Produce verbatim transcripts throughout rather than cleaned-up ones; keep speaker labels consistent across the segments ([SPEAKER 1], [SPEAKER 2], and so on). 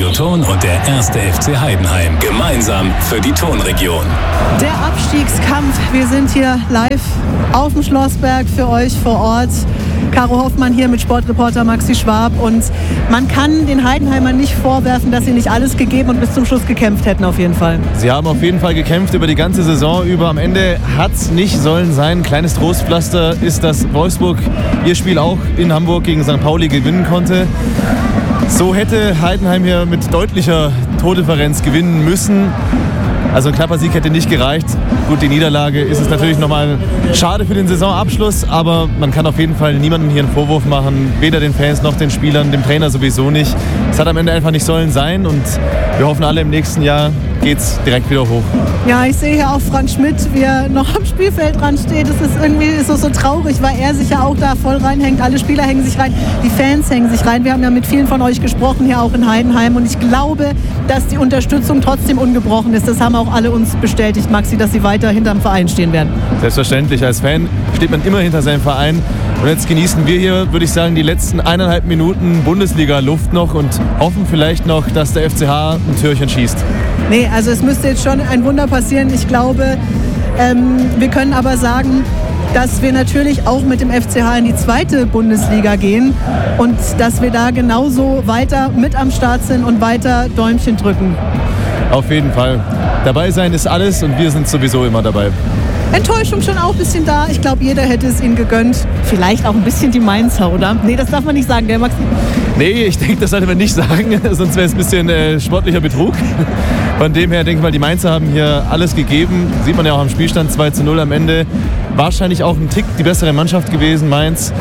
[SPEAKER 1] Radioton und der erste F C Heidenheim. Gemeinsam für die Tonregion.
[SPEAKER 2] Der Abstiegskampf. Wir sind hier live auf dem Schlossberg für euch vor Ort. Caro Hoffmann hier mit Sportreporter Maxi Schwab. Und man kann den Heidenheimern nicht vorwerfen, dass sie nicht alles gegeben und bis zum Schluss gekämpft hätten auf jeden Fall.
[SPEAKER 3] Sie haben auf jeden Fall gekämpft über die ganze Saison über. Am Ende hat es nicht sollen sein. Kleines Trostpflaster ist, dass Wolfsburg ihr Spiel auch in Hamburg gegen Sankt Pauli gewinnen konnte. So hätte Heidenheim hier mit deutlicher Tordifferenz gewinnen müssen. Also ein knapper Sieg hätte nicht gereicht. Gut, die Niederlage ist es natürlich nochmal schade für den Saisonabschluss, aber man kann auf jeden Fall niemandem hier einen Vorwurf machen, weder den Fans noch den Spielern, dem Trainer sowieso nicht. Es hat am Ende einfach nicht sollen sein und wir hoffen alle, im nächsten Jahr geht's direkt wieder hoch.
[SPEAKER 2] Ja, ich sehe hier auch Frank Schmidt, wie er noch am Spielfeldrand steht. Es ist irgendwie so, so traurig, weil er sich ja auch da voll reinhängt. Alle Spieler hängen sich rein, die Fans hängen sich rein. Wir haben ja mit vielen von euch gesprochen, hier auch in Heidenheim. Und ich glaube, dass die Unterstützung trotzdem ungebrochen ist. Das haben auch alle uns bestätigt, Maxi, dass sie weiter hinterm Verein stehen werden.
[SPEAKER 3] Selbstverständlich. Als Fan steht man immer hinter seinem Verein. Und jetzt genießen wir hier, würde ich sagen, die letzten eineinhalb Minuten Bundesliga-Luft noch und hoffen vielleicht noch, dass der F C H ein Türchen schießt.
[SPEAKER 2] Nee, also es müsste jetzt schon ein Wunder passieren. Ich glaube, ähm, wir können aber sagen, dass wir natürlich auch mit dem F C H in die zweite Bundesliga gehen und dass wir da genauso weiter mit am Start sind und weiter Däumchen drücken.
[SPEAKER 3] Auf jeden Fall. Dabei sein ist alles und wir sind sowieso immer dabei.
[SPEAKER 2] Enttäuschung schon auch ein bisschen da. Ich glaube, jeder hätte es ihnen gegönnt. Vielleicht auch ein bisschen die Mainzer, oder? Nee, das darf man nicht sagen, gell, Maxi?
[SPEAKER 3] Nee, ich denke, das sollte man nicht sagen, sonst wäre es ein bisschen äh, sportlicher Betrug. Von dem her denke ich mal, die Mainzer haben hier alles gegeben. Sieht man ja auch am Spielstand zwei zu null am Ende. Wahrscheinlich auch ein Tick die bessere Mannschaft gewesen, Mainz.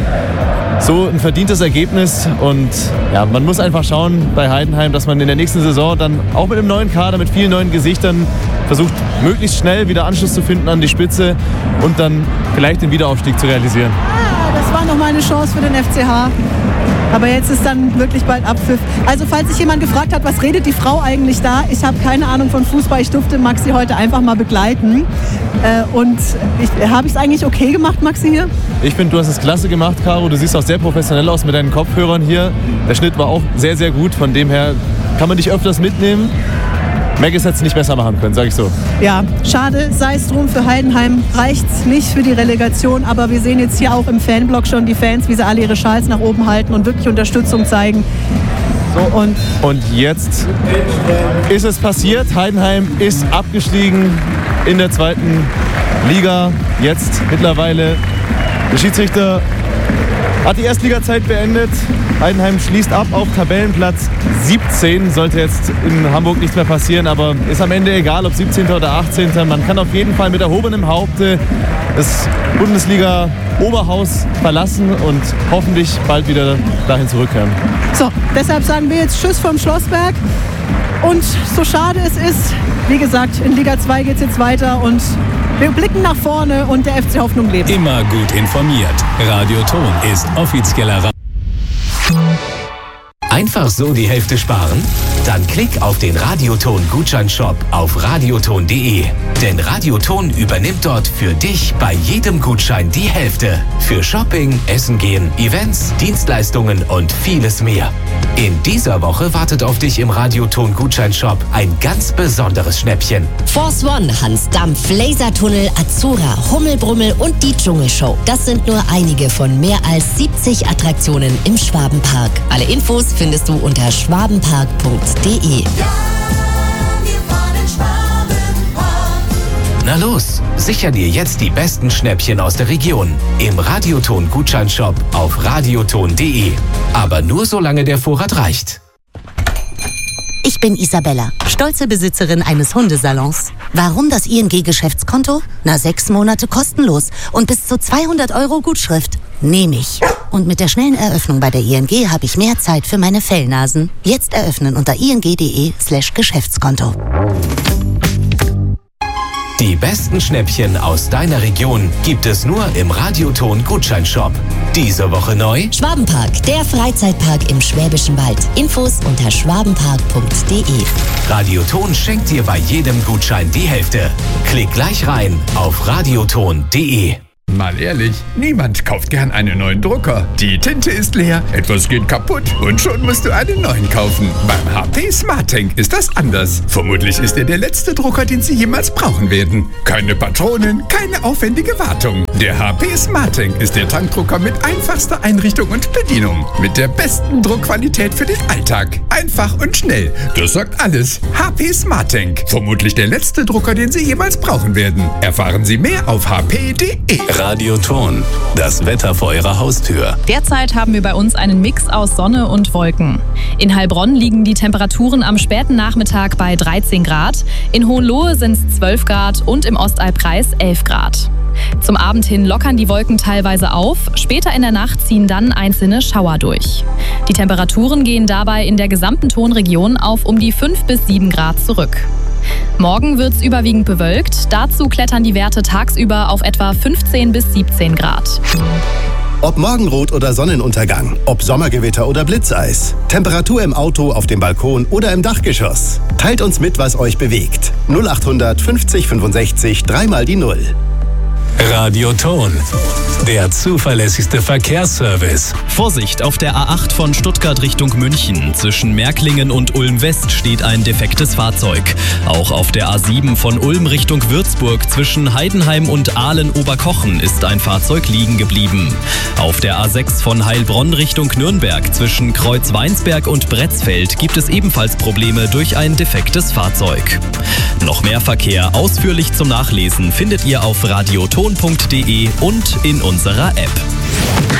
[SPEAKER 3] So ein verdientes Ergebnis und ja, man muss einfach schauen bei Heidenheim, dass man in der nächsten Saison dann auch mit einem neuen Kader, mit vielen neuen Gesichtern versucht, möglichst schnell wieder Anschluss zu finden an die Spitze und dann vielleicht den Wiederaufstieg zu realisieren.
[SPEAKER 2] Ah, das war nochmal eine Chance für den F C H. Aber jetzt ist dann wirklich bald Abpfiff. Also falls sich jemand gefragt hat, was redet die Frau eigentlich da? Ich habe keine Ahnung von Fußball. Ich durfte Maxi heute einfach mal begleiten. Äh, und habe ich es eigentlich okay gemacht, Maxi, hier?
[SPEAKER 3] Ich finde, du hast es klasse gemacht, Caro. Du siehst auch sehr professionell aus mit deinen Kopfhörern hier. Der Schnitt war auch sehr, sehr gut. Von dem her kann man dich öfters mitnehmen. Maggis hätte es nicht besser machen können, sage ich so.
[SPEAKER 2] Ja, schade, sei es drum, für Heidenheim reicht's nicht für die Relegation, aber wir sehen jetzt hier auch im Fanblock schon die Fans, wie sie alle ihre Schals nach oben halten und wirklich Unterstützung zeigen. So, und,
[SPEAKER 3] und jetzt ist es passiert, Heidenheim ist abgestiegen in der zweiten Liga. Jetzt mittlerweile der Schiedsrichter hat die Erstligazeit beendet. Heidenheim schließt ab auf Tabellenplatz siebzehn. Sollte jetzt in Hamburg nichts mehr passieren, aber ist am Ende egal, ob siebzehnter oder achtzehnter Man kann auf jeden Fall mit erhobenem Haupte das Bundesliga-Oberhaus verlassen und hoffentlich bald wieder dahin zurückkehren.
[SPEAKER 2] So, deshalb sagen wir jetzt Tschüss vom Schlossberg. Und so schade es ist, wie gesagt, in Liga zwei geht es jetzt weiter und wir blicken nach vorne und der F C Hoffnung lebt.
[SPEAKER 1] Immer gut informiert. Radioton ist offizieller Ra- Einfach so die Hälfte sparen? Dann klick auf den Radioton-Gutscheinshop auf radioton punkt de. Denn Radioton übernimmt dort für dich bei jedem Gutschein die Hälfte. Für Shopping, Essen gehen, Events, Dienstleistungen und vieles mehr. In dieser Woche wartet auf dich im Radioton-Gutscheinshop ein ganz besonderes Schnäppchen.
[SPEAKER 4] Force One, Hans Dampf, Lasertunnel, Azura, Hummelbrummel und die Dschungelshow. Das sind nur einige von mehr als siebzig Attraktionen im Schwabenpark. Alle Infos findest du unter schwabenpark punkt de.
[SPEAKER 1] Na los, sicher dir jetzt die besten Schnäppchen aus der Region im Radioton-Gutscheinshop auf radioton punkt de. Aber nur solange der Vorrat reicht.
[SPEAKER 5] Ich bin Isabella, stolze Besitzerin eines Hundesalons. Warum das I N G-Geschäftskonto? Na, sechs Monate kostenlos und bis zu zweihundert Euro Gutschrift. Nehme ich. Und mit der schnellen Eröffnung bei der I N G habe ich mehr Zeit für meine Fellnasen. Jetzt eröffnen unter ing.de slash Geschäftskonto.
[SPEAKER 1] Die besten Schnäppchen aus deiner Region gibt es nur im Radioton-Gutscheinshop. Diese Woche neu:
[SPEAKER 4] Schwabenpark, der Freizeitpark im Schwäbischen Wald. Infos unter schwabenpark punkt de.
[SPEAKER 1] Radioton schenkt dir bei jedem Gutschein die Hälfte. Klick gleich rein auf radioton punkt de.
[SPEAKER 6] Mal ehrlich, niemand kauft gern einen neuen Drucker. Die Tinte ist leer, etwas geht kaputt und schon musst du einen neuen kaufen. Beim H P SmartTank ist das anders. Vermutlich ist er der letzte Drucker, den Sie jemals brauchen werden. Keine Patronen, keine aufwendige Wartung. Der H P SmartTank ist der Tankdrucker mit einfachster Einrichtung und Bedienung. Mit der besten Druckqualität für den Alltag. Einfach und schnell. Das sagt alles. H P SmartTank. Vermutlich der letzte Drucker, den Sie jemals brauchen werden. Erfahren Sie mehr auf h p punkt d e.
[SPEAKER 1] Radioton, das Wetter vor Ihrer Haustür.
[SPEAKER 7] Derzeit haben wir bei uns einen Mix aus Sonne und Wolken. In Heilbronn liegen die Temperaturen am späten Nachmittag bei dreizehn Grad, in Hohenlohe sind es zwölf Grad und im Ostallkreis elf Grad. Zum Abend hin lockern die Wolken teilweise auf, später in der Nacht ziehen dann einzelne Schauer durch. Die Temperaturen gehen dabei in der gesamten Tonregion auf um die fünf bis sieben Grad zurück. Morgen wird es überwiegend bewölkt, dazu klettern die Werte tagsüber auf etwa fünfzehn bis siebzehn Grad.
[SPEAKER 8] Ob Morgenrot oder Sonnenuntergang, ob Sommergewitter oder Blitzeis, Temperatur im Auto, auf dem Balkon oder im Dachgeschoss. Teilt uns mit, was euch bewegt. null achthundert fünfzig fünfundsechzig, dreimal die Null.
[SPEAKER 1] Radioton, der zuverlässigste Verkehrsservice.
[SPEAKER 9] Vorsicht, auf der A acht von Stuttgart Richtung München. Zwischen Märklingen und Ulm West steht ein defektes Fahrzeug. Auch auf der A sieben von Ulm Richtung Würzburg zwischen Heidenheim und Aalen-Oberkochen ist ein Fahrzeug liegen geblieben. Auf der A sechs von Heilbronn Richtung Nürnberg zwischen Kreuzweinsberg und Bretzfeld gibt es ebenfalls Probleme durch ein defektes Fahrzeug. Noch mehr Verkehr ausführlich zum Nachlesen findet ihr auf radioton punkt de und in unserer App.